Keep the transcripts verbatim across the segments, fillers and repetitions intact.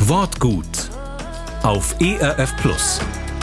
Wortgut auf E R F Plus.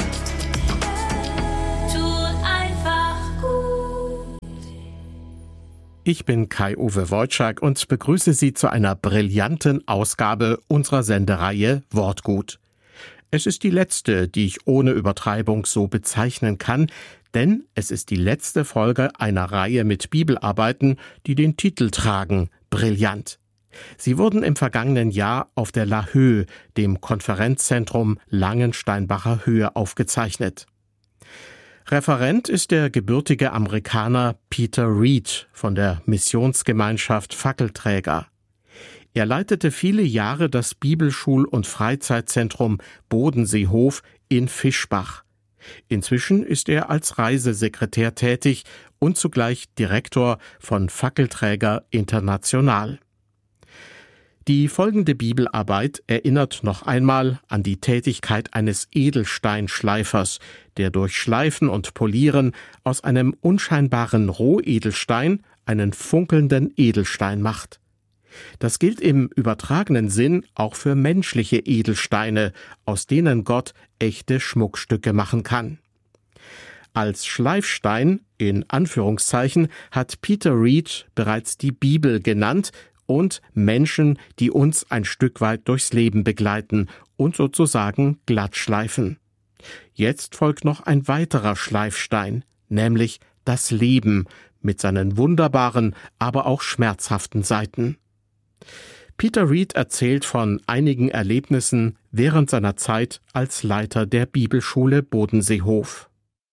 Ich bin Kai-Uwe Wojczak und begrüße Sie zu einer brillanten Ausgabe unserer Sendereihe Wortgut. Es ist die letzte, die ich ohne Übertreibung so bezeichnen kann, denn es ist die letzte Folge einer Reihe mit Bibelarbeiten, die den Titel tragen, Brillant. Sie wurden im vergangenen Jahr auf der La Höhe, dem Konferenzzentrum Langensteinbacher Höhe, aufgezeichnet. Referent ist der gebürtige Amerikaner Peter Reed von der Missionsgemeinschaft Fackelträger. Er leitete viele Jahre das Bibelschul- und Freizeitzentrum Bodenseehof in Fischbach. Inzwischen ist er als Reisesekretär tätig und zugleich Direktor von Fackelträger International. Die folgende Bibelarbeit erinnert noch einmal an die Tätigkeit eines Edelsteinschleifers, der durch Schleifen und Polieren aus einem unscheinbaren Rohedelstein einen funkelnden Edelstein macht. Das gilt im übertragenen Sinn auch für menschliche Edelsteine, aus denen Gott echte Schmuckstücke machen kann. Als Schleifstein, in Anführungszeichen, hat Peter Reed bereits die Bibel genannt und Menschen, die uns ein Stück weit durchs Leben begleiten und sozusagen glatt schleifen. Jetzt folgt noch ein weiterer Schleifstein, nämlich das Leben mit seinen wunderbaren, aber auch schmerzhaften Seiten. Peter Reed erzählt von einigen Erlebnissen während seiner Zeit als Leiter der Bibelschule Bodenseehof.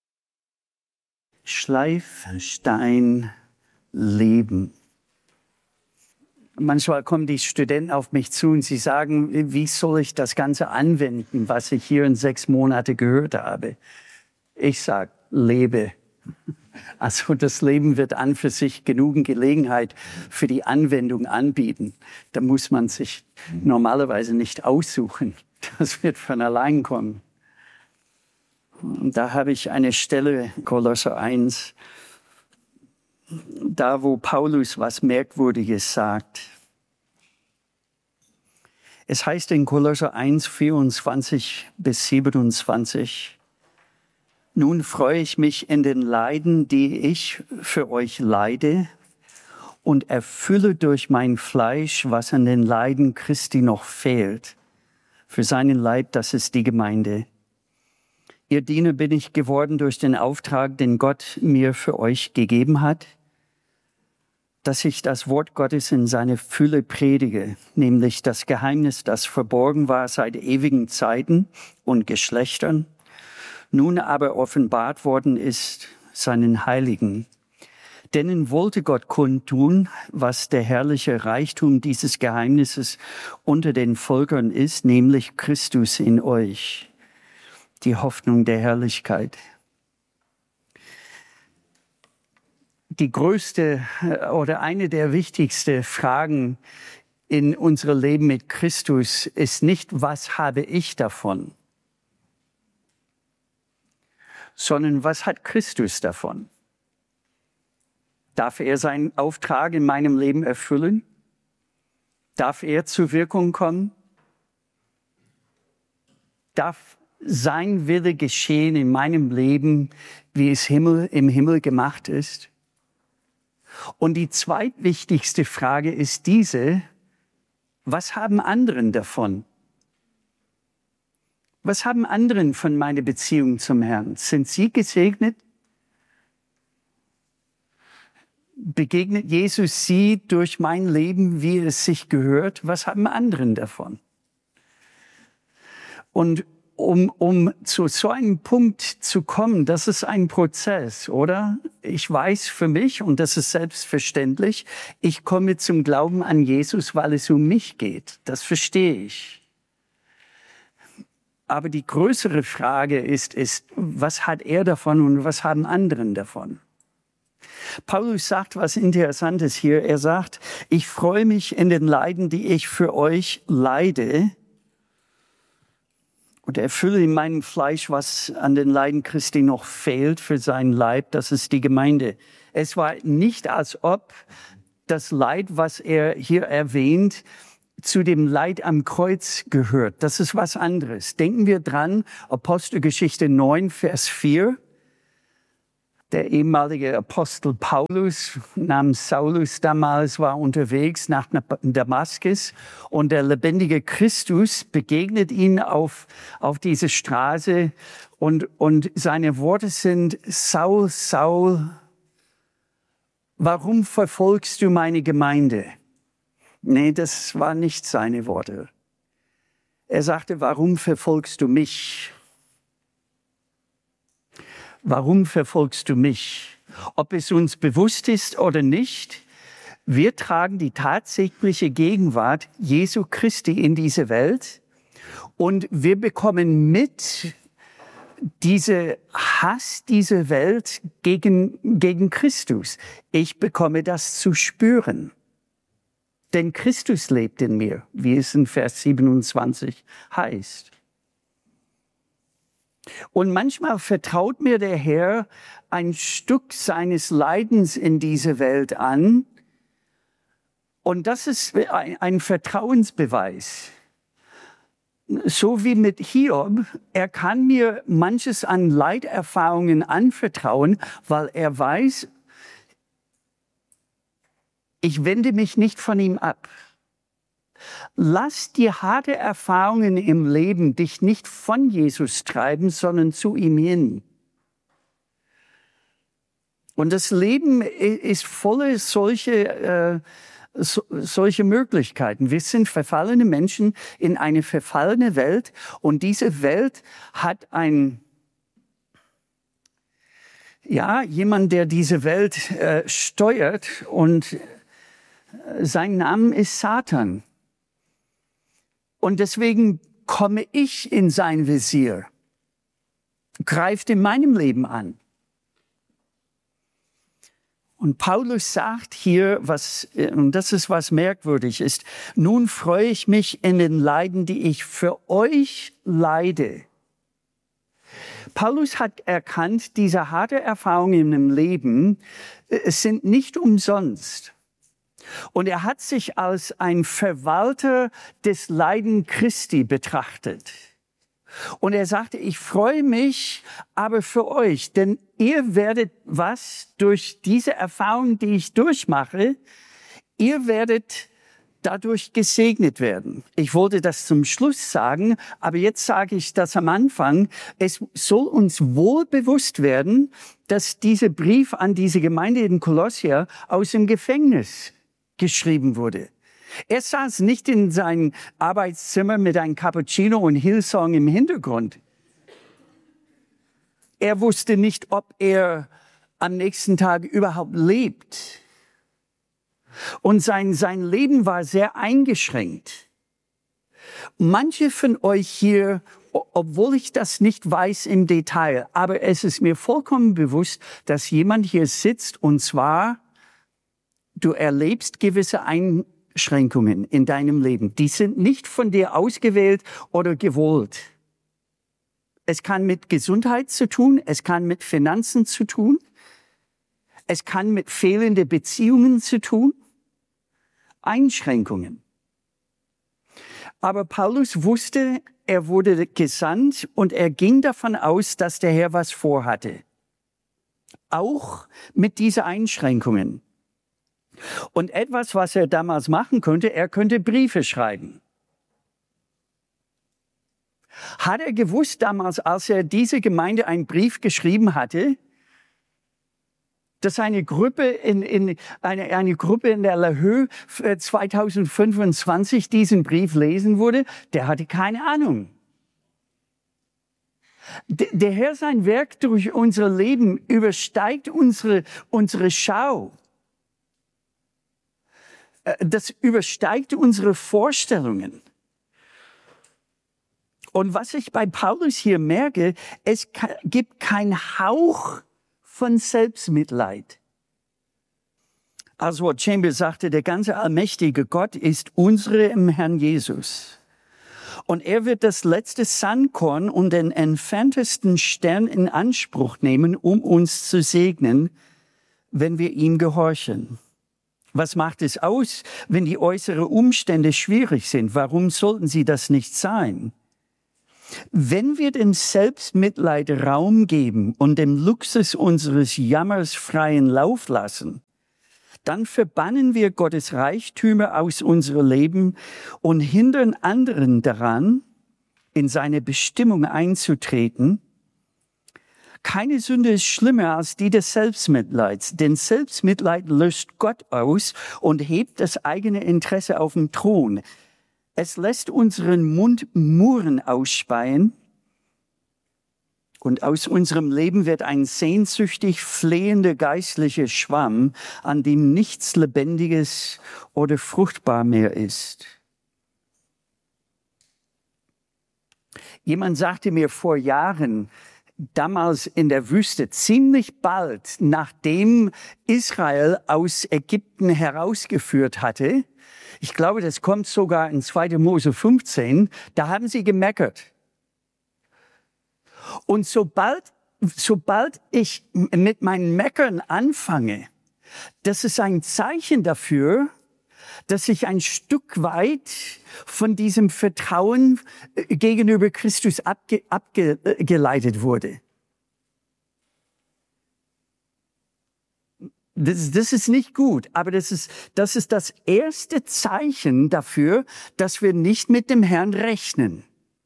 Schleifstein Leben. Manchmal kommen die Studenten auf mich zu und sie sagen, wie soll ich das Ganze anwenden, was ich hier in sechs Monaten gehört habe? Ich sage, lebe. Also das Leben wird an für sich genügend Gelegenheit für die Anwendung anbieten. Da muss man sich normalerweise nicht aussuchen. Das wird von allein kommen. Und da habe ich eine Stelle, Kolosser eins, da wo Paulus was Merkwürdiges sagt. Es heißt in Kolosser eins, vierundzwanzig bis siebenundzwanzig, nun freue ich mich in den Leiden, die ich für euch leide, und erfülle durch mein Fleisch, was an den Leiden Christi noch fehlt, für seinen Leib, das ist die Gemeinde. Ihr Diener bin ich geworden durch den Auftrag, den Gott mir für euch gegeben hat, dass ich das Wort Gottes in seine Fülle predige, nämlich das Geheimnis, das verborgen war seit ewigen Zeiten und Geschlechtern, nun aber offenbart worden ist seinen Heiligen. Denen wollte Gott kundtun, was der herrliche Reichtum dieses Geheimnisses unter den Völkern ist, nämlich Christus in euch, die Hoffnung der Herrlichkeit. Die größte oder eine der wichtigsten Fragen in unserem Leben mit Christus ist nicht, was habe ich davon, sondern was hat Christus davon? Darf er seinen Auftrag in meinem Leben erfüllen? Darf er zur Wirkung kommen? Darf sein Wille geschehen in meinem Leben, wie es Himmel, im Himmel gemacht ist? Und die zweitwichtigste Frage ist diese: Was haben anderen davon? Was haben anderen von meiner Beziehung zum Herrn? Sind sie gesegnet? Begegnet Jesus sie durch mein Leben, wie es sich gehört? Was haben anderen davon? Und um, um zu so einem Punkt zu kommen, das ist ein Prozess, oder? Ich weiß für mich, und das ist selbstverständlich, ich komme zum Glauben an Jesus, weil es um mich geht. Das verstehe ich. Aber die größere Frage ist, ist, was hat er davon und was haben anderen davon? Paulus sagt was Interessantes hier. Er sagt, ich freue mich in den Leiden, die ich für euch leide, und erfülle in meinem Fleisch, was an den Leiden Christi noch fehlt für seinen Leib, das ist die Gemeinde. Es war nicht, als ob das Leid, was er hier erwähnt, zu dem Leid am Kreuz gehört. Das ist was anderes. Denken wir dran, Apostelgeschichte neun, Vers vier. Der ehemalige Apostel Paulus namens Saulus damals war unterwegs nach Damaskus und der lebendige Christus begegnet ihn auf, auf diese Straße und, und seine Worte sind: Saul, Saul, warum verfolgst du meine Gemeinde? Nee, das waren nicht seine Worte. Er sagte: Warum verfolgst du mich? Warum verfolgst du mich? Ob es uns bewusst ist oder nicht, wir tragen die tatsächliche Gegenwart Jesu Christi in diese Welt und wir bekommen mit diese Hass dieser Welt gegen, gegen Christus. Ich bekomme das zu spüren. Denn Christus lebt in mir, wie es in Vers siebenundzwanzig heißt. Und manchmal vertraut mir der Herr ein Stück seines Leidens in diese Welt an. Und das ist ein Vertrauensbeweis. So wie mit Hiob, er kann mir manches an Leiterfahrungen anvertrauen, weil er weiß, ich wende mich nicht von ihm ab. Lass die harte Erfahrungen im Leben dich nicht von Jesus treiben, sondern zu ihm hin. Und das Leben ist voller solche, äh, so, solche Möglichkeiten. Wir sind verfallene Menschen in eine verfallene Welt und diese Welt hat ein ja, jemand, der diese Welt äh, steuert und sein Name ist Satan. Und deswegen komme ich in sein Visier, greift in meinem Leben an. Und Paulus sagt hier, was, und das ist was merkwürdig ist: Nun freue ich mich in den Leiden, die ich für euch leide. Paulus hat erkannt, diese harte Erfahrungen im Leben es sind nicht umsonst. Und er hat sich als ein Verwalter des Leiden Christi betrachtet. Und er sagte: Ich freue mich aber für euch, denn ihr werdet was durch diese Erfahrung, die ich durchmache, ihr werdet dadurch gesegnet werden. Ich wollte das zum Schluss sagen, aber jetzt sage ich das am Anfang. Es soll uns wohl bewusst werden, dass dieser Brief an diese Gemeinde in Kolossia aus dem Gefängnis geschrieben wurde. Er saß nicht in seinem Arbeitszimmer mit einem Cappuccino und Hillsong im Hintergrund. Er wusste nicht, ob er am nächsten Tag überhaupt lebt. Und sein, sein Leben war sehr eingeschränkt. Manche von euch hier, obwohl ich das nicht weiß im Detail, aber es ist mir vollkommen bewusst, dass jemand hier sitzt und zwar du erlebst gewisse Einschränkungen in deinem Leben. Die sind nicht von dir ausgewählt oder gewollt. Es kann mit Gesundheit zu tun, es kann mit Finanzen zu tun, es kann mit fehlenden Beziehungen zu tun. Einschränkungen. Aber Paulus wusste, er wurde gesandt und er ging davon aus, dass der Herr was vorhatte. Auch mit diesen Einschränkungen. Und etwas, was er damals machen konnte, er könnte Briefe schreiben. Hat er gewusst damals, als er diese Gemeinde einen Brief geschrieben hatte, dass eine Gruppe in, in, eine, eine Gruppe in der La Höhe zweitausendfünfundzwanzig diesen Brief lesen würde? Der hatte keine Ahnung. D- der Herr, sein Werk durch unser Leben übersteigt unsere, unsere Schau. Das übersteigt unsere Vorstellungen. Und was ich bei Paulus hier merke, es gibt keinen Hauch von Selbstmitleid. Also Chambers sagte, der ganze allmächtige Gott ist unsere im Herrn Jesus. Und er wird das letzte Sandkorn und den entferntesten Stern in Anspruch nehmen, um uns zu segnen, wenn wir ihm gehorchen. Was macht es aus, wenn die äußeren Umstände schwierig sind? Warum sollten sie das nicht sein? Wenn wir dem Selbstmitleid Raum geben und dem Luxus unseres Jammers freien Lauf lassen, dann verbannen wir Gottes Reichtümer aus unserem Leben und hindern anderen daran, in seine Bestimmung einzutreten. Keine Sünde ist schlimmer als die des Selbstmitleids, denn Selbstmitleid löst Gott aus und hebt das eigene Interesse auf den Thron. Es lässt unseren Mund Murren ausspeien und aus unserem Leben wird ein sehnsüchtig flehender geistlicher Schwamm, an dem nichts Lebendiges oder fruchtbar mehr ist. Jemand sagte mir vor Jahren, damals in der Wüste, ziemlich bald nachdem Israel aus Ägypten herausgeführt hatte, ich glaube, das kommt sogar in zweiter Mose fünfzehn, da haben sie gemeckert. Und sobald, sobald ich mit meinen Meckern anfange, das ist ein Zeichen dafür, dass ich ein Stück weit von diesem Vertrauen gegenüber Christus abge, abgeleitet wurde. Das, das ist nicht gut, aber das ist, das ist das erste Zeichen dafür, dass wir nicht mit dem Herrn rechnen.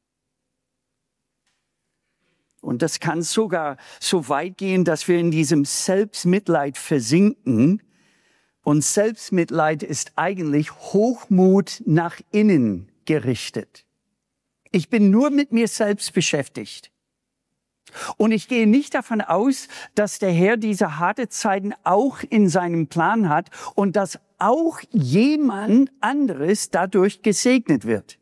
Und das kann sogar so weit gehen, dass wir in diesem Selbstmitleid versinken. Und Selbstmitleid ist eigentlich Hochmut nach innen gerichtet. Ich bin nur mit mir selbst beschäftigt. Und ich gehe nicht davon aus, dass der Herr diese harte Zeiten auch in seinem Plan hat und dass auch jemand anderes dadurch gesegnet wird.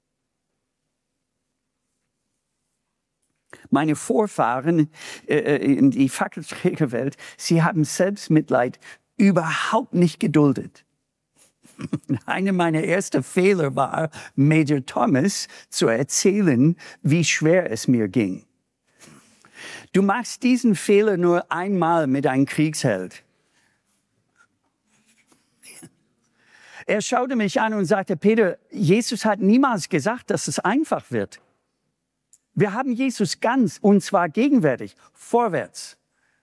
Meine Vorfahren äh, in die Fackelträgerwelt, sie haben Selbstmitleid überhaupt nicht geduldet. Einer meiner ersten Fehler war, Major Thomas zu erzählen, wie schwer es mir ging. Du machst diesen Fehler nur einmal mit einem Kriegsheld. Er schaute mich an und sagte, Peter, Jesus hat niemals gesagt, dass es einfach wird. Wir haben Jesus ganz, und zwar gegenwärtig, vorwärts.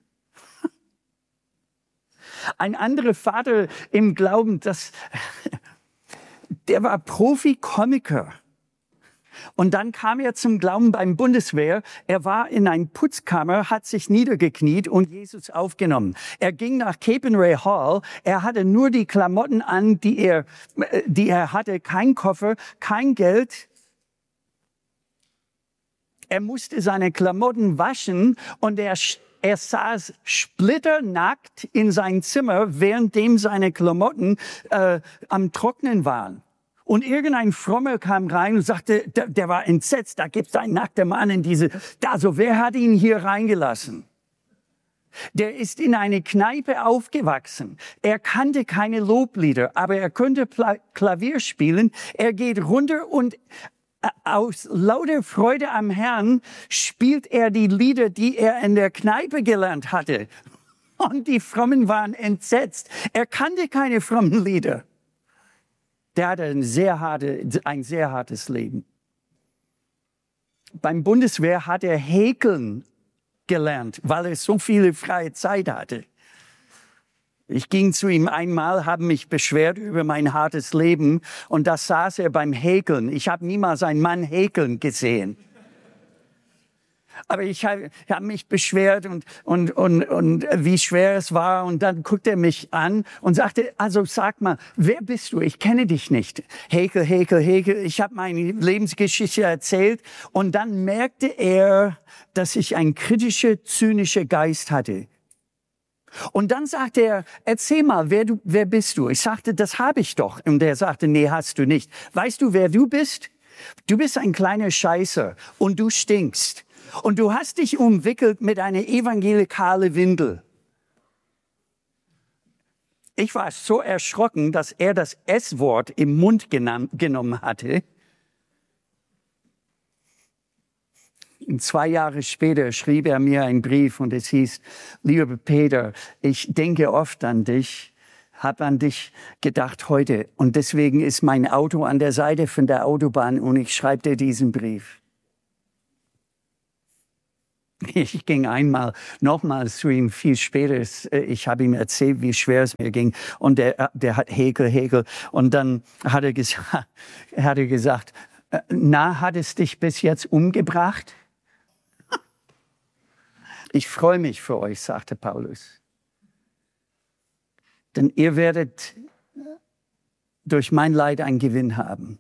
Ein anderer Vater im Glauben, das, der war Profi-Komiker. Und dann kam er zum Glauben beim Bundeswehr. Er war in einer Putzkammer, hat sich niedergekniet und Jesus aufgenommen. Er ging nach Capernwray Hall. Er hatte nur die Klamotten an, die er, die er hatte. Kein Koffer, kein Geld. Er musste seine Klamotten waschen und er Er saß splitternackt in seinem Zimmer, währenddem seine Klamotten äh, am Trocknen waren. Und irgendein Frommer kam rein und sagte, der, der war entsetzt, da gibt's einen nackten Mann in diese, da, so, wer hat ihn hier reingelassen? Der ist in eine Kneipe aufgewachsen. Er kannte keine Loblieder, aber er konnte Klavier spielen. Er geht runter und aus lauter Freude am Herrn spielt er die Lieder, die er in der Kneipe gelernt hatte. Und die Frommen waren entsetzt. Er kannte keine frommen Lieder. Der hatte ein sehr, harte, ein sehr hartes Leben. Beim Bundeswehr hat er häkeln gelernt, weil er so viele freie Zeit hatte. Ich ging zu ihm einmal, habe mich beschwert über mein hartes Leben und da saß er beim Häkeln. Ich habe niemals einen Mann häkeln gesehen. Aber ich habe hab mich beschwert und, und, und, und wie schwer es war. Und dann guckte er mich an und sagte, also sag mal, wer bist du? Ich kenne dich nicht. Häkel, Häkel, Häkel. Ich habe meine Lebensgeschichte erzählt. Und dann merkte er, dass ich einen kritischen, zynischen Geist hatte. Und dann sagte er, erzähl mal, wer, du, wer bist du? Ich sagte, das habe ich doch. Und er sagte, nee, hast du nicht. Weißt du, wer du bist? Du bist ein kleiner Scheißer und du stinkst. Und du hast dich umwickelt mit einer evangelikalen Windel. Ich war so erschrocken, dass er das S-Wort im Mund genommen, genommen hatte. Und zwei Jahre später schrieb er mir einen Brief und es hieß, lieber Peter, ich denke oft an dich, habe an dich gedacht heute. Und deswegen ist mein Auto an der Seite von der Autobahn und ich schreibe dir diesen Brief. Ich ging einmal nochmals zu ihm, viel später. Ich habe ihm erzählt, wie schwer es mir ging. Und der, der hat Häkel, Häkel. Und dann hat er gesagt, hat er gesagt, na, hat es dich bis jetzt umgebracht? Ich freue mich für euch, sagte Paulus. Denn ihr werdet durch mein Leid einen Gewinn haben.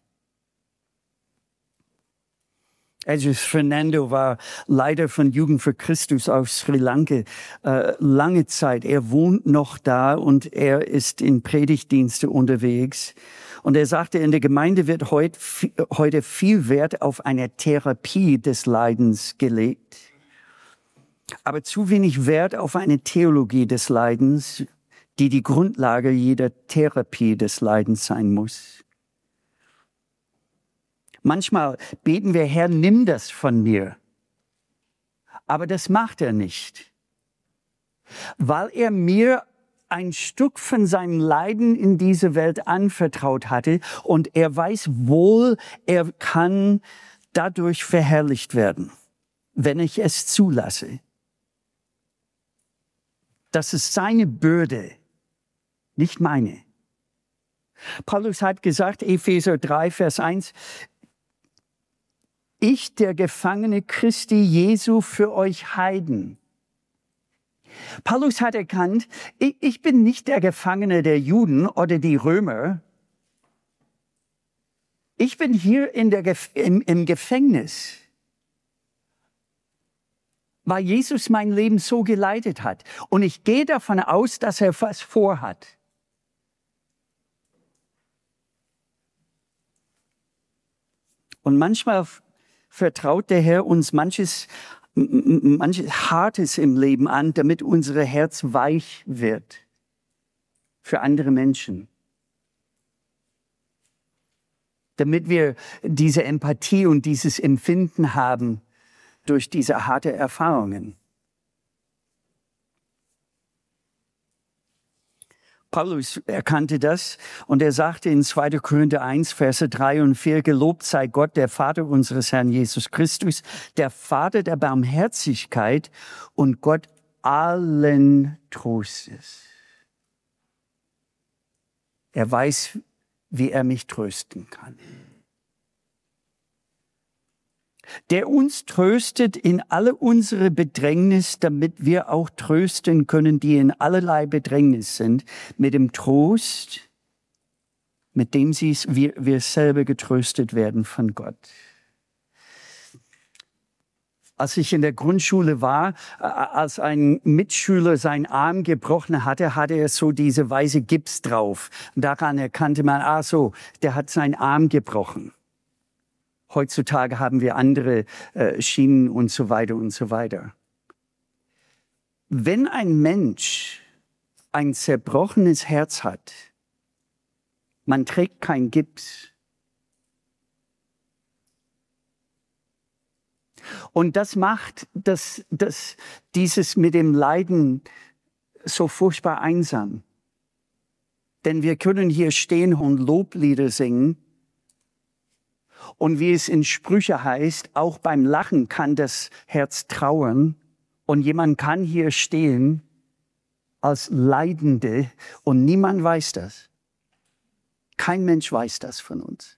Jesus Fernando war Leiter von Jugend für Christus auf Sri Lanka äh, lange Zeit. Er wohnt noch da und er ist in Predigtdienste unterwegs. Und er sagte, in der Gemeinde wird heut, heute viel Wert auf eine Therapie des Leidens gelegt, aber zu wenig Wert auf eine Theologie des Leidens, die die Grundlage jeder Therapie des Leidens sein muss. Manchmal beten wir, Herr, nimm das von mir. Aber das macht er nicht, weil er mir ein Stück von seinem Leiden in diese Welt anvertraut hatte und er weiß wohl, er kann dadurch verherrlicht werden, wenn ich es zulasse. Das ist seine Bürde, nicht meine. Paulus hat gesagt, Epheser drei, Vers eins, ich, der Gefangene Christi Jesu, für euch Heiden. Paulus hat erkannt, ich, ich bin nicht der Gefangene der Juden oder die Römer. Ich bin hier in der, im, im Gefängnis, weil Jesus mein Leben so geleitet hat. Und ich gehe davon aus, dass er was vorhat. Und manchmal vertraut der Herr uns manches, manches Hartes im Leben an, damit unser Herz weich wird für andere Menschen. Damit wir diese Empathie und dieses Empfinden haben durch diese harte Erfahrungen. Paulus erkannte das und er sagte in zweiter Korinther eins, Verse drei und vier, gelobt sei Gott, der Vater unseres Herrn Jesus Christus, der Vater der Barmherzigkeit und Gott allen Trostes. Er weiß, wie er mich trösten kann. Der uns tröstet in alle unsere Bedrängnis, damit wir auch trösten können, die in allerlei Bedrängnis sind, mit dem Trost, mit dem sie, wir, wir selber getröstet werden von Gott. Als ich in der Grundschule war, als ein Mitschüler seinen Arm gebrochen hatte, hatte er so diese weiße Gips drauf. Und daran erkannte man, ah so, der hat seinen Arm gebrochen. Heutzutage haben wir andere äh, Schienen und so weiter und so weiter. Wenn ein Mensch ein zerbrochenes Herz hat, man trägt kein Gips. Und das macht das, das, dieses mit dem Leiden so furchtbar einsam. Denn wir können hier stehen und Loblieder singen. Und wie es in Sprüche heißt, auch beim Lachen kann das Herz trauern. Und jemand kann hier stehen als Leidende und niemand weiß das. Kein Mensch weiß das von uns.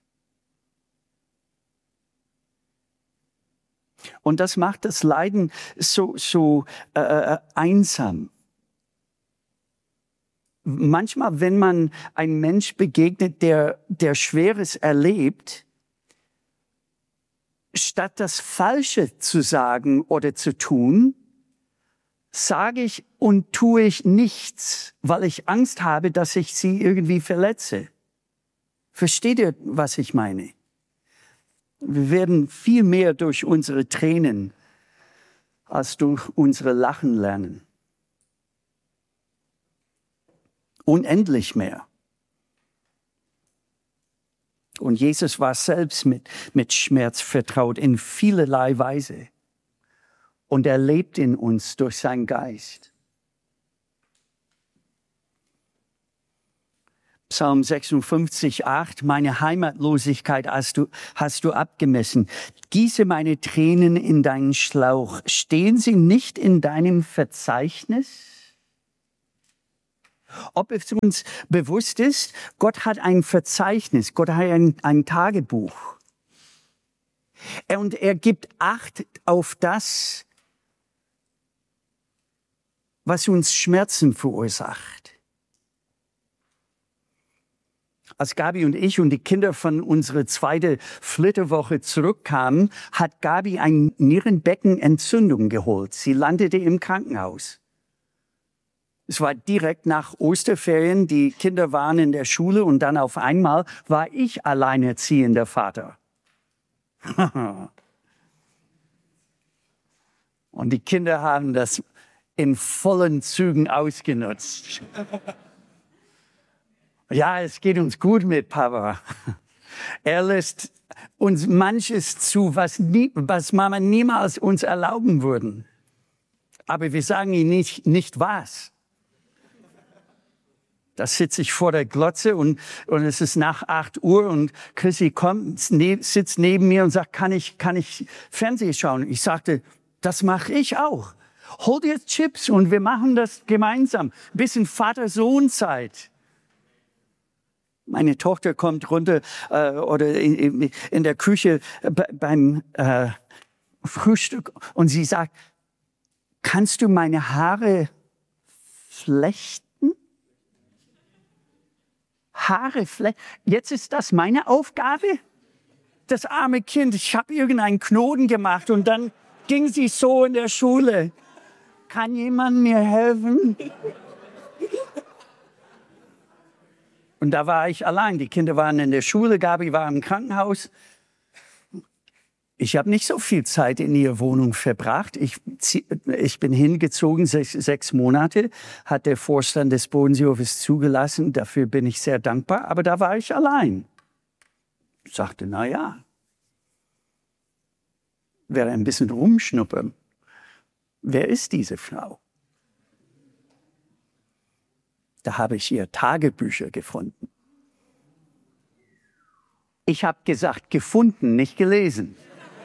Und das macht das Leiden so, so äh, einsam. Manchmal, wenn man einem Mensch begegnet, der, der Schweres erlebt, statt das Falsche zu sagen oder zu tun, sage ich und tue ich nichts, weil ich Angst habe, dass ich sie irgendwie verletze. Versteht ihr, was ich meine? Wir werden viel mehr durch unsere Tränen als durch unsere Lachen lernen. Unendlich mehr. Und Jesus war selbst mit, mit Schmerz vertraut in vielerlei Weise. Und er lebt in uns durch seinen Geist. Psalm sechsundfünfzig, acht, meine Heimatlosigkeit hast du, hast du abgemessen. Gieße meine Tränen in deinen Schlauch. Stehen sie nicht in deinem Verzeichnis? Ob es uns bewusst ist, Gott hat ein Verzeichnis, Gott hat ein, ein Tagebuch. Und er gibt Acht auf das, was uns Schmerzen verursacht. Als Gabi und ich und die Kinder von unserer zweiten Flitterwoche zurückkamen, hat Gabi eine Nierenbeckenentzündung geholt. Sie landete im Krankenhaus. Es war direkt nach Osterferien, die Kinder waren in der Schule und dann auf einmal war ich alleinerziehender Vater. Und die Kinder haben das in vollen Zügen ausgenutzt. Ja, es geht uns gut mit Papa. Er lässt uns manches zu, was, nie, was Mama niemals uns erlauben würden. Aber wir sagen ihm nicht, nicht was. Da sitze ich vor der Glotze und, und es ist nach acht Uhr und Chrissy kommt, ne, sitzt neben mir und sagt, kann ich, kann ich Fernsehen schauen? Ich sagte, das mache ich auch. Hol dir Chips und wir machen das gemeinsam. Ein bisschen Vater-Sohn-Zeit. Meine Tochter kommt runter äh, oder in, in der Küche be, beim äh, Frühstück und sie sagt, kannst du meine Haare flechten? Haare flechten? Jetzt ist das meine Aufgabe? Das arme Kind, ich habe irgendeinen Knoten gemacht und dann ging sie so in der Schule. Kann jemand mir helfen? Und da war ich allein. Die Kinder waren in der Schule, Gabi war im Krankenhaus. Ich habe nicht so viel Zeit in ihrer Wohnung verbracht. Ich, ich bin hingezogen, sechs, sechs Monate, hat der Vorstand des Bodenseehofes zugelassen. Dafür bin ich sehr dankbar. Aber da war ich allein. Ich sagte, na ja, werde ein bisschen rumschnuppern. Wer ist diese Frau? Da habe ich ihr Tagebücher gefunden. Ich habe gesagt, gefunden, nicht gelesen.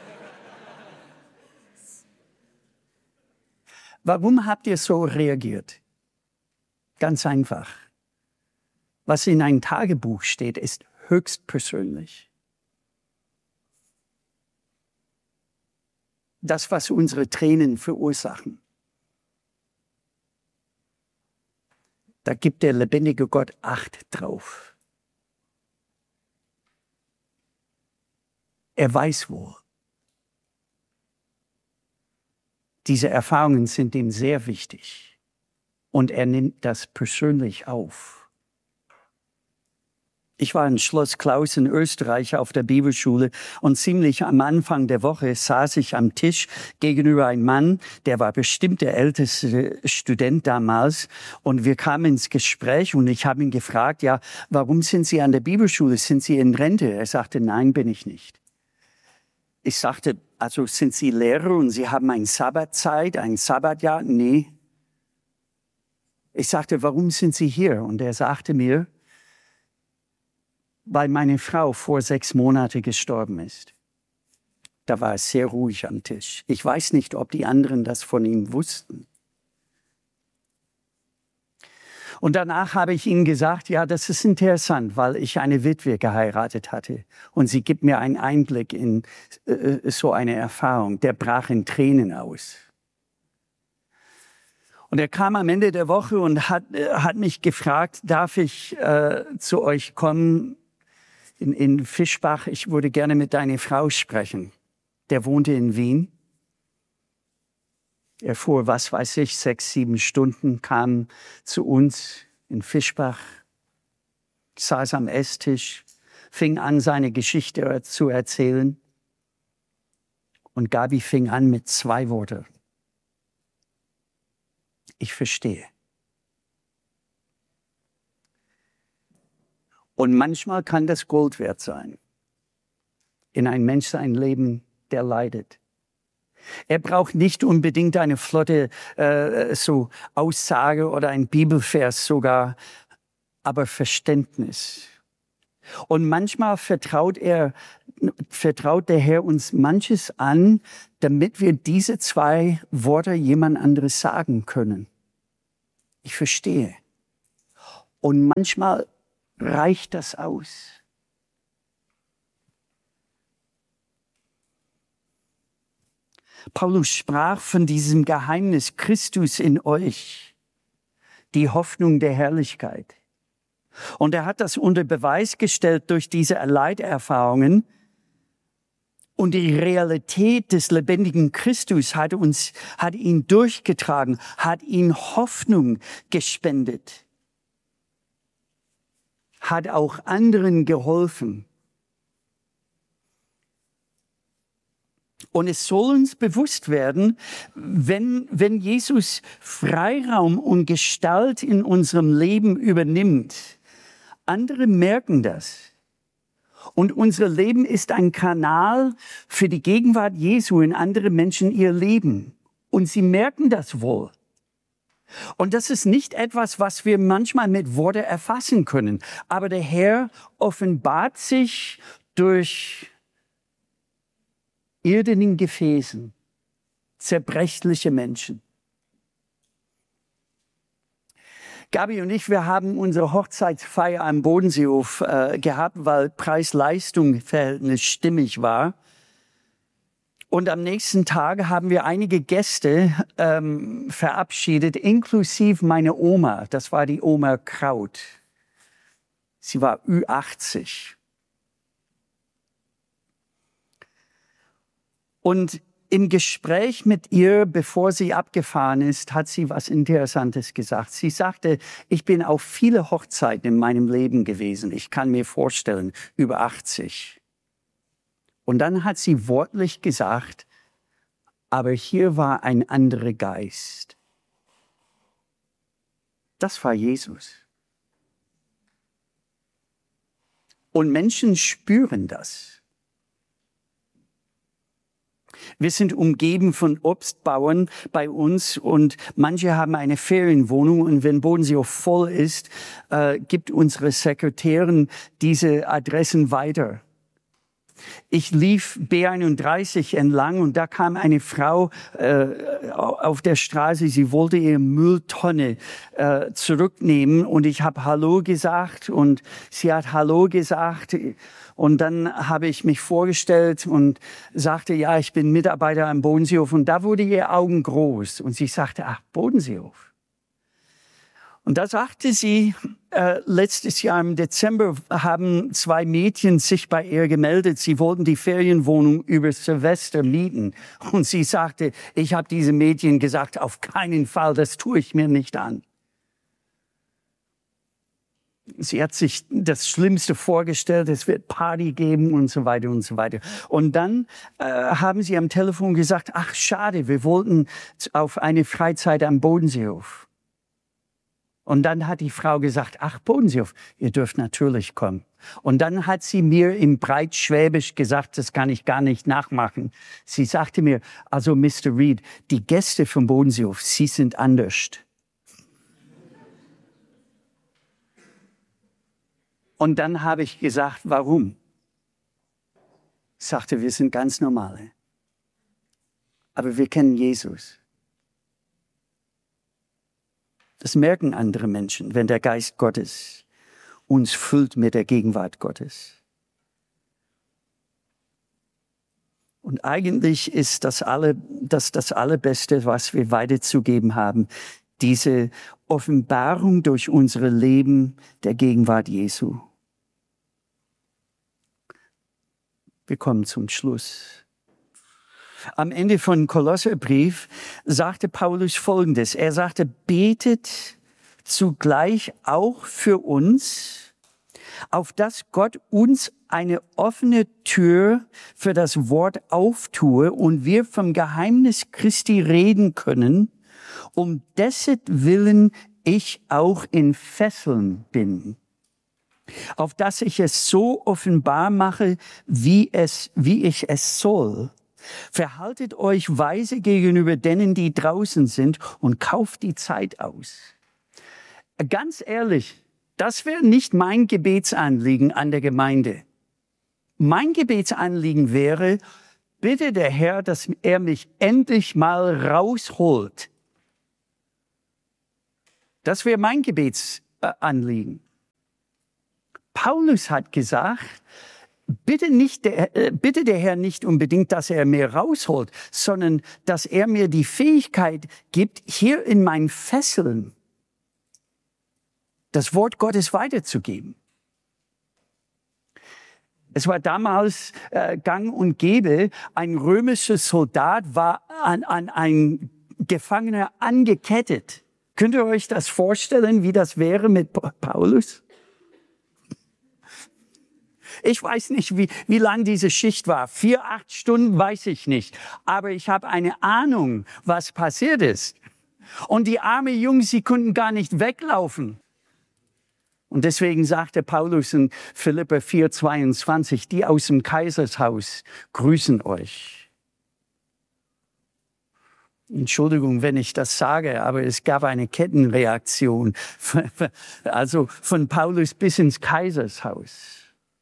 Warum habt ihr so reagiert? Ganz einfach. Was in einem Tagebuch steht, ist höchst persönlich. Das, was unsere Tränen verursachen. Da gibt der lebendige Gott Acht drauf. Er weiß wo. Diese Erfahrungen sind ihm sehr wichtig. Und er nimmt das persönlich auf. Ich war in Schloss Klaus in Österreich auf der Bibelschule und ziemlich am Anfang der Woche saß ich am Tisch gegenüber einem Mann, der war bestimmt der älteste Student damals und wir kamen ins Gespräch und ich habe ihn gefragt, ja, warum sind Sie an der Bibelschule? Sind Sie in Rente? Er sagte, nein, bin ich nicht. Ich sagte, also sind Sie Lehrer und Sie haben eine Sabbatzeit, ein Sabbatjahr? Nee. Ich sagte, warum sind Sie hier? Und er sagte mir, weil meine Frau vor sechs Monaten gestorben ist. Da war es sehr ruhig am Tisch. Ich weiß nicht, ob die anderen das von ihm wussten. Und danach habe ich ihnen gesagt, ja, das ist interessant, weil ich eine Witwe geheiratet hatte. Und sie gibt mir einen Einblick in äh, so eine Erfahrung. Der brach in Tränen aus. Und er kam am Ende der Woche und hat, äh, hat mich gefragt, darf ich äh, zu euch kommen? In, in Fischbach, ich würde gerne mit deiner Frau sprechen. Der wohnte in Wien. Er fuhr, was weiß ich, sechs, sieben Stunden, kam zu uns in Fischbach, saß am Esstisch, fing an, seine Geschichte zu erzählen. Und Gabi fing an mit zwei Worten. Ich verstehe. Und manchmal kann das Gold wert sein. In ein Mensch sein Leben, der leidet. Er braucht nicht unbedingt eine flotte äh, so Aussage oder ein Bibelvers sogar. aber Verständnis. Und manchmal vertraut er, vertraut der Herr uns manches an, damit wir diese zwei Worte jemand anderes sagen können. Ich verstehe. Und manchmal reicht das aus. Paulus sprach von diesem Geheimnis Christus in euch, die Hoffnung der Herrlichkeit. Und er hat das unter Beweis gestellt durch diese Leiterfahrungen. Und die Realität des lebendigen Christus hat uns, hat ihn durchgetragen, hat ihn Hoffnung gespendet, hat auch anderen geholfen. Und es soll uns bewusst werden, wenn, wenn Jesus Freiraum und Gestalt in unserem Leben übernimmt, andere merken das. Und unser Leben ist ein Kanal für die Gegenwart Jesu in andere Menschen ihr Leben. Und sie merken das wohl. Und das ist nicht etwas, was wir manchmal mit Worten erfassen können. Aber der Herr offenbart sich durch irdenen Gefäßen, zerbrechliche Menschen. Gabi und ich, wir haben unsere Hochzeitsfeier am Bodenseehof äh, gehabt, weil Preis-Leistung-Verhältnis stimmig war. Und am nächsten Tag haben wir einige Gäste ähm, verabschiedet, inklusive meine Oma. Das war die Oma Kraut. Sie war Ü achtzig. Und im Gespräch mit ihr, bevor sie abgefahren ist, hat sie was Interessantes gesagt. Sie sagte, ich bin auf viele Hochzeiten in meinem Leben gewesen. Ich kann mir vorstellen, über achtzig. Und dann hat sie wortlich gesagt, aber hier war ein anderer Geist. Das war Jesus. Und Menschen spüren das. Wir sind umgeben von Obstbauern bei uns und manche haben eine Ferienwohnung und wenn Bodenseehof voll ist, äh, gibt unsere Sekretärin diese Adressen weiter. Ich lief B einunddreißig entlang und da kam eine Frau äh, auf der Straße, sie wollte ihre Mülltonne äh, zurücknehmen und ich habe Hallo gesagt und sie hat Hallo gesagt und dann habe ich mich vorgestellt und sagte, ja, ich bin Mitarbeiter am Bodenseehof und da wurde ihr Augen groß und sie sagte, ach, Bodenseehof. Und da sagte sie, äh, letztes Jahr im Dezember haben zwei Mädchen sich bei ihr gemeldet. Sie wollten die Ferienwohnung über Silvester mieten. Und sie sagte, ich habe diese Mädchen gesagt, auf keinen Fall, das tue ich mir nicht an. Sie hat sich das Schlimmste vorgestellt, es wird Party geben und so weiter und so weiter. Und dann äh, haben sie am Telefon gesagt, ach schade, wir wollten auf eine Freizeit am Bodenseehof. Und dann hat die Frau gesagt, ach Bodenseehof, ihr dürft natürlich kommen. Und dann hat sie mir in Breitschwäbisch gesagt, das kann ich gar nicht nachmachen. Sie sagte mir, also Mister Reed, die Gäste vom Bodenseehof, sie sind anders. Und dann habe ich gesagt, warum? Ich sagte, wir sind ganz normale. Aber wir kennen Jesus. Das merken andere Menschen, wenn der Geist Gottes uns füllt mit der Gegenwart Gottes. Und eigentlich ist das, alle, das das Allerbeste, was wir weiterzugeben haben, diese Offenbarung durch unsere Leben der Gegenwart Jesu. Wir kommen zum Schluss. Am Ende von Kolosserbrief sagte Paulus Folgendes. Er sagte, betet zugleich auch für uns, auf dass Gott uns eine offene Tür für das Wort auftue und wir vom Geheimnis Christi reden können, um dessen Willen ich auch in Fesseln bin. Auf dass ich es so offenbar mache, wie es, wie ich es soll. Verhaltet euch weise gegenüber denen, die draußen sind und kauft die Zeit aus. Ganz ehrlich, Das wäre nicht mein Gebetsanliegen an der Gemeinde. Mein Gebetsanliegen wäre, bitte der Herr, dass er mich endlich mal rausholt. Das wäre mein Gebetsanliegen. Paulus hat gesagt, bitte, nicht der, äh, bitte der Herr nicht unbedingt, dass er mir rausholt, sondern dass er mir die Fähigkeit gibt, hier in meinen Fesseln das Wort Gottes weiterzugeben. Es war damals äh, gang und gäbe, ein römischer Soldat war an, an ein Gefangener angekettet. Könnt ihr euch das vorstellen, wie das wäre mit Paulus? Ich weiß nicht, wie, wie lang diese Schicht war. Vier, acht Stunden weiß ich nicht. Aber ich habe eine Ahnung, was passiert ist. Und die armen Jungs, sie konnten gar nicht weglaufen. Und deswegen sagte Paulus in Philipper vier, zweiundzwanzig, die aus dem Kaisershaus grüßen euch. Entschuldigung, wenn ich das sage, aber es gab eine Kettenreaktion. Also von Paulus bis ins Kaisershaus.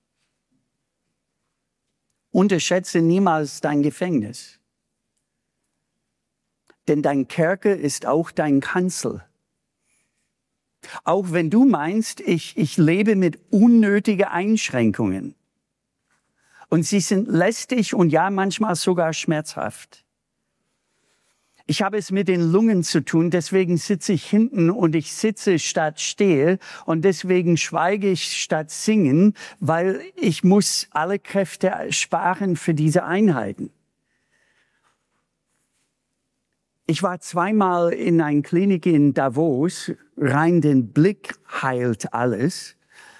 Unterschätze niemals dein Gefängnis. Denn dein Kerker ist auch dein Kanzel. Auch wenn du meinst, ich, ich lebe mit unnötigen Einschränkungen. Und sie sind lästig und ja, manchmal sogar schmerzhaft. Ich habe es mit den Lungen zu tun, deswegen sitze ich hinten und ich sitze statt stehe und deswegen schweige ich statt singen, weil ich muss alle Kräfte sparen für diese Einheiten. Ich war zweimal in einer Klinik in Davos, rein den Blick heilt alles.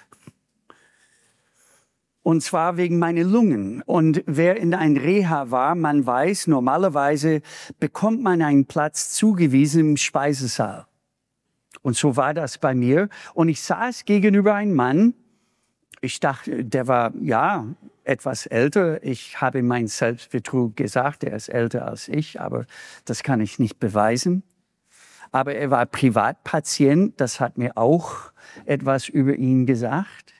Und zwar wegen meiner Lungen. Und wer in ein Reha war, man weiß, normalerweise bekommt man einen Platz zugewiesen im Speisesaal. Und so war das bei mir. Und ich saß gegenüber einem Mann. Ich dachte, der war, ja, etwas älter. Ich habe meinen Selbstbetrug gesagt, er ist älter als ich, aber das kann ich nicht beweisen. Aber er war Privatpatient, das hat mir auch etwas über ihn gesagt.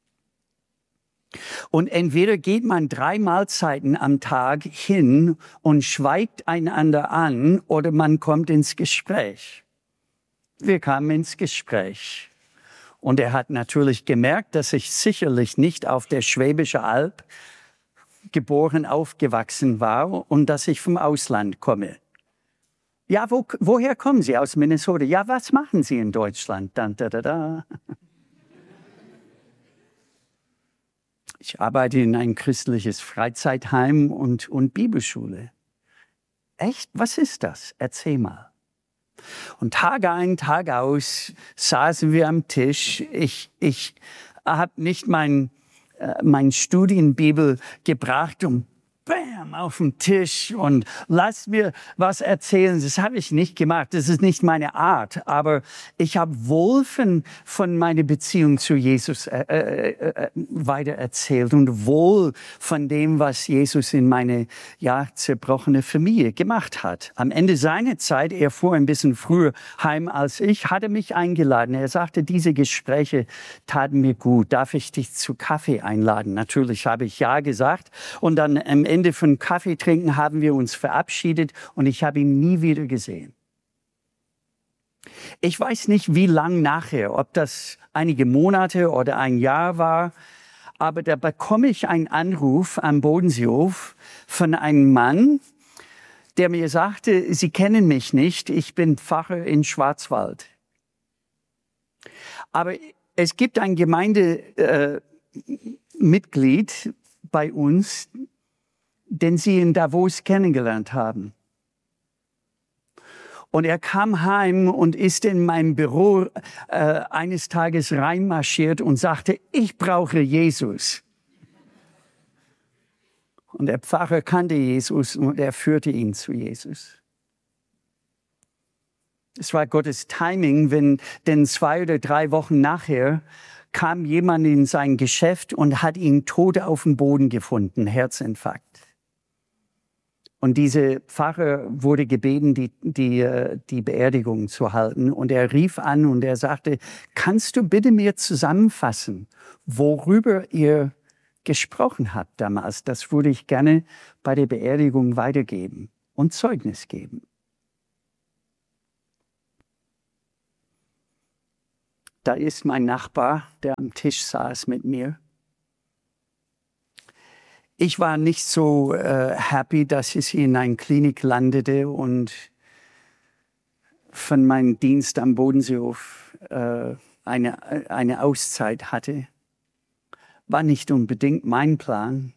Und entweder geht man drei Mahlzeiten am Tag hin und schweigt einander an oder man kommt ins Gespräch. Wir kamen ins Gespräch. Und er hat natürlich gemerkt, dass ich sicherlich nicht auf der Schwäbischen Alb geboren, aufgewachsen war und dass ich vom Ausland komme. Ja, wo, woher kommen Sie? Aus Minnesota. Ja, was machen Sie in Deutschland? Da, da, da, da. Ich arbeite in ein christliches Freizeitheim und, und Bibelschule. Echt? Was ist das? Erzähl mal. Und Tag ein, Tag aus saßen wir am Tisch. Ich, ich habe nicht mein, äh, mein Studienbibel gebracht und bam, auf den Tisch und lass mir was erzählen. Das habe ich nicht gemacht. Das ist nicht meine Art. Aber ich habe wohl von, von meiner Beziehung zu Jesus äh, äh, äh, weiter erzählt und wohl von dem, was Jesus in meine ja, zerbrochene Familie gemacht hat. Am Ende seiner Zeit, er fuhr ein bisschen früher heim als ich, hat er mich eingeladen. Er sagte, diese Gespräche taten mir gut. Darf ich dich zu Kaffee einladen? Natürlich habe ich ja gesagt. Und dann am Ende Ende von Kaffee trinken haben wir uns verabschiedet und ich habe ihn nie wieder gesehen. Ich weiß nicht, wie lang nachher, ob das einige Monate oder ein Jahr war, aber da bekomme ich einen Anruf am Bodenseehof von einem Mann, der mir sagte, Sie kennen mich nicht, ich bin Pfarrer in Schwarzwald. Aber es gibt ein Gemeindemitglied äh, bei uns, den Sie in Davos kennengelernt haben. Und er kam heim und ist in mein Büro äh, eines Tages reinmarschiert und sagte, ich brauche Jesus. Und der Pfarrer kannte Jesus und er führte ihn zu Jesus. Es war Gottes Timing, wenn denn zwei oder drei Wochen nachher kam jemand in sein Geschäft und hat ihn tot auf dem Boden gefunden, Herzinfarkt. Und dieser Pfarrer wurde gebeten, die, die, die Beerdigung zu halten. Und er rief an und er sagte, kannst du bitte mir zusammenfassen, worüber ihr gesprochen habt damals? Das würde ich gerne bei der Beerdigung weitergeben und Zeugnis geben. Da ist mein Nachbar, der am Tisch saß mit mir. Ich war nicht so äh, happy, dass ich in einer Klinik landete und von meinem Dienst am Bodenseehof äh, eine, eine Auszeit hatte. War nicht unbedingt mein Plan.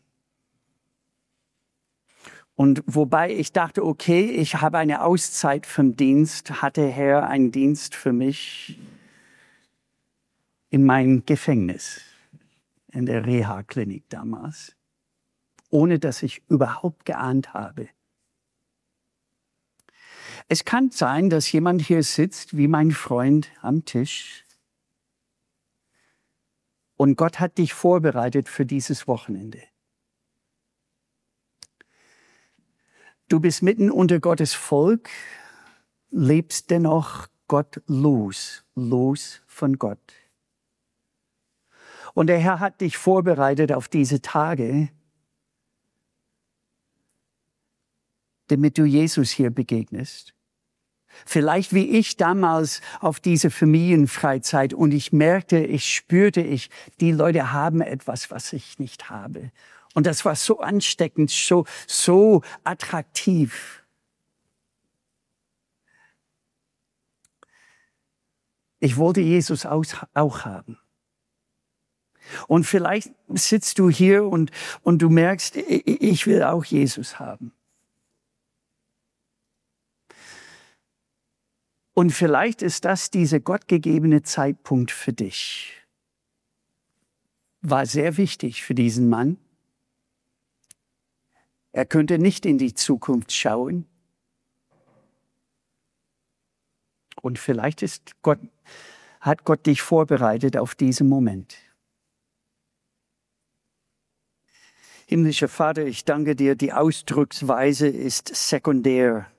Und wobei ich dachte, okay, ich habe eine Auszeit vom Dienst, hatte Herr einen Dienst für mich in meinem Gefängnis, in der Reha-Klinik damals, ohne dass ich überhaupt geahnt habe. Es kann sein, dass jemand hier sitzt, wie mein Freund am Tisch, und Gott hat dich vorbereitet für dieses Wochenende. Du bist mitten unter Gottes Volk, lebst dennoch Gott los, los von Gott. Und der Herr hat dich vorbereitet auf diese Tage, damit du Jesus hier begegnest. Vielleicht wie ich damals auf diese Familienfreizeit und ich merkte, ich spürte, ich, die Leute haben etwas, was ich nicht habe. Und das war so ansteckend, so, so attraktiv. Ich wollte Jesus auch haben. Und vielleicht sitzt du hier und, und du merkst, ich will auch Jesus haben. Und vielleicht ist das dieser gottgegebene Zeitpunkt für dich. War sehr wichtig für diesen Mann. Er könnte nicht in die Zukunft schauen. Und vielleicht ist Gott, hat Gott dich vorbereitet auf diesen Moment. Himmlischer Vater, ich danke dir, die Ausdrucksweise ist sekundär.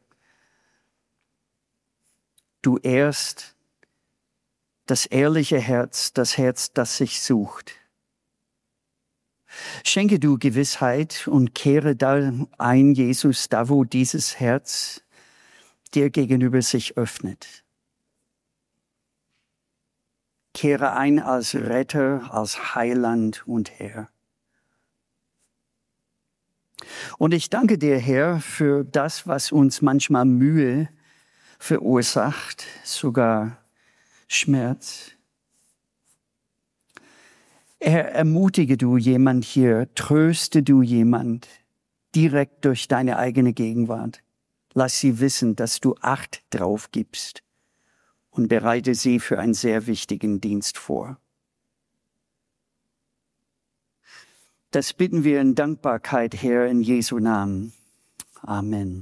Du ehrst das ehrliche Herz, das Herz, das sich sucht. Schenke du Gewissheit und kehre da ein, Jesus, da wo dieses Herz dir gegenüber sich öffnet. Kehre ein als Retter, als Heiland und Herr. Und ich danke dir, Herr, für das, was uns manchmal Mühe verursacht, sogar Schmerz. Herr, ermutige du jemand hier, tröste du jemand direkt durch deine eigene Gegenwart. Lass sie wissen, dass du Acht drauf gibst und bereite sie für einen sehr wichtigen Dienst vor. Das bitten wir in Dankbarkeit, Herr, in Jesu Namen. Amen.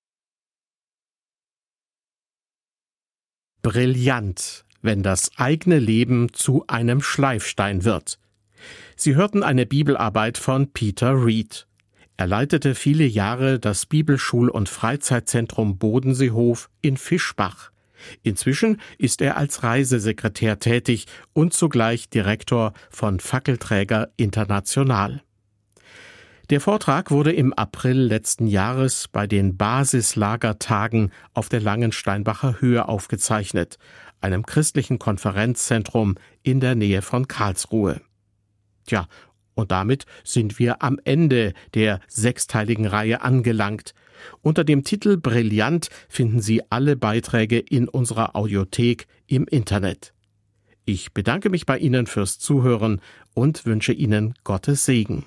Brillant, wenn das eigene Leben zu einem Schleifstein wird. Sie hörten eine Bibelarbeit von Peter Reed. Er leitete viele Jahre das Bibelschul- und Freizeitzentrum Bodenseehof in Fischbach. Inzwischen ist er als Reisesekretär tätig und zugleich Direktor von Fackelträger International. Der Vortrag wurde im April letzten Jahres bei den Basislagertagen auf der Langensteinbacher Höhe aufgezeichnet, einem christlichen Konferenzzentrum in der Nähe von Karlsruhe. Tja, und damit sind wir am Ende der sechsteiligen Reihe angelangt. Unter dem Titel Brillant finden Sie alle Beiträge in unserer Audiothek im Internet. Ich bedanke mich bei Ihnen fürs Zuhören und wünsche Ihnen Gottes Segen.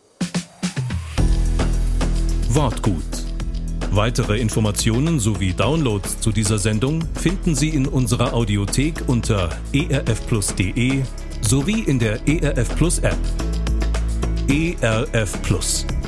Wortgut. Weitere Informationen sowie Downloads zu dieser Sendung finden Sie in unserer Audiothek unter e r f plus punkt d e sowie in der E R F Plus App. E R F Plus.